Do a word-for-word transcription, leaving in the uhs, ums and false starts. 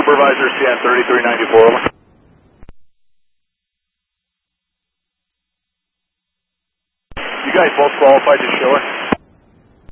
Supervisor C N thirty-three ninety-four. You guys both qualified to shore?